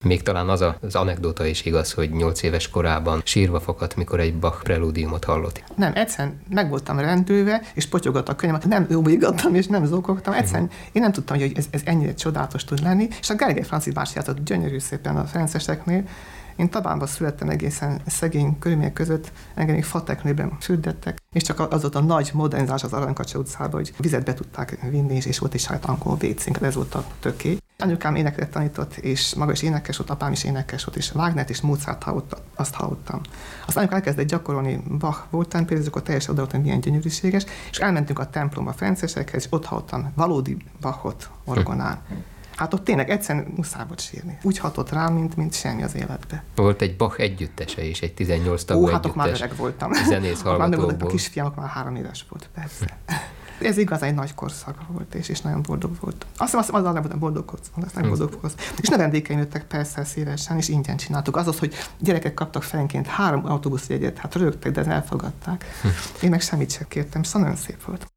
Még talán az anekdóta is igaz, hogy 8 éves korában sírva fakadt, mikor egy Bach prelúdiumot hallott. Nem, egyszerűen meg voltam rendülve, és potyogott a könyvem, nem óvítottam, és nem zokogtam. Egyszerűen én nem tudtam, hogy ez ennyire csodálatos tud lenni, és a Gergely Franci bácsi játszott gyönyörű szépen a Ferenceseknél. Én Tabánban születtem egészen szegény körülmények között, engem még fateknőben fürdettek, és csak az volt a nagy modernizás az Aranykacsa utcában, hogy vizet be tudták vinni, és volt egy saját angol vécénk, ez volt a töké. Anyukám éneklet tanított, és maga is énekes volt, apám is énekes volt, és Wagnert és Mozart azt hallottam. Aztán anyukám elkezdett gyakorolni Bach voltán, például akkor teljesen odaadtam, milyen gyönyörűséges, és elmentünk a templomba a Ferencesekhez, és ott hallottam valódi Bachot orgonán. Hát ott tényleg egyszerűen muszáj volt sírni. Úgy hatott rám, mint semmi az életbe. Volt egy Bach együttese is, egy 18 tagú együttes. Hát már öreg voltam. Zenész hallgatókból. A kisfiamok már 3 éves volt, persze. Ez igazán egy nagy korszak volt, és nagyon boldog volt. Azt hiszem, azzal nem voltam boldog volt. És növendékeim jöttek persze szívesen, és ingyen csináltuk. Az, hogy gyerekek kaptak fejenként 3 autóbuszjegyet, hát rögtek, de elfogadták. Én meg semmit sem kértem, szóval nagyon szép volt.